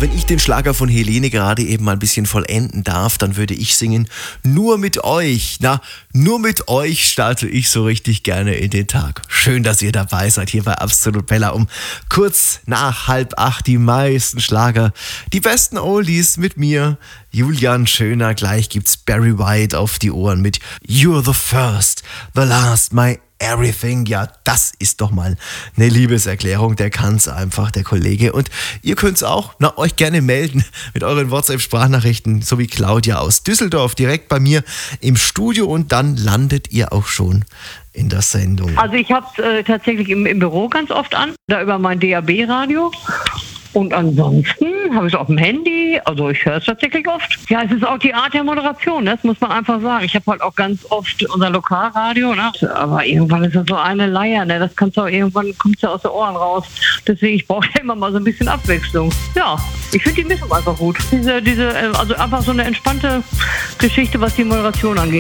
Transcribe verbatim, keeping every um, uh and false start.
wenn ich den Schlager von Helene gerade eben mal ein bisschen vollenden darf, dann würde ich singen: Nur mit euch. Na, nur mit euch starte ich so richtig gerne in den Tag. Schön, dass ihr dabei seid hier bei Absolut Bella um kurz nach halb acht. Die meisten Schlager, die besten Oldies mit mir, Julian Schöner. Gleich gibt's Barry White auf die Ohren mit You're the First, the Last, my Everything. Ja, das ist doch mal eine Liebeserklärung. Der kann's einfach, der Kollege. Und ihr könnt's auch, na, euch gerne melden mit euren WhatsApp-Sprachnachrichten, so wie Claudia aus Düsseldorf, direkt bei mir im Studio, und dann landet ihr auch schon in der Sendung. Also ich hab's äh, tatsächlich im, im Büro ganz oft an, da über mein D A B-Radio. Und ansonsten habe ich es auf dem Handy, also ich höre es tatsächlich oft. Ja, es ist auch die Art der Moderation, das muss man einfach sagen. Ich habe halt auch ganz oft unser Lokalradio, ne? Aber irgendwann ist das so eine Leier, ne? Das kannst du auch, irgendwann kommt es ja aus den Ohren raus. Deswegen, ich brauche ja immer mal so ein bisschen Abwechslung. Ja, ich finde die Mischung einfach gut. Diese, diese, also einfach so eine entspannte Geschichte, was die Moderation angeht.